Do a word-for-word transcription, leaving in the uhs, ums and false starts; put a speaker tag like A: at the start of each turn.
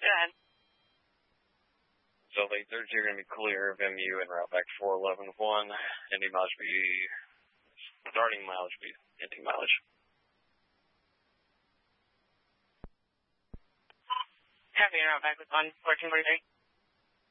A: Go ahead.
B: So late Thursday, you're going to be clear of M U and route back to four eleven one. Ending mileage be starting mileage be ending mileage.
A: Copy, route back with one fourteen forty-three.